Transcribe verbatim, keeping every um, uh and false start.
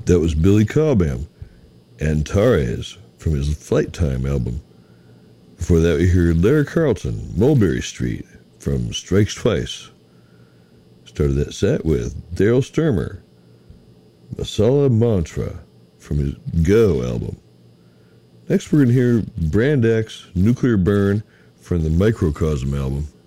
That was Billy Cobham, Antares, from his Flight Time album. Before that, we heard Larry Carlton, Mulberry Street, from Strikes Twice. Started that set with Daryl Sturmer, Masala Mantra, from his Go album. Next, we're going to hear Brand X, Nuclear Burn, from the Microcosm album.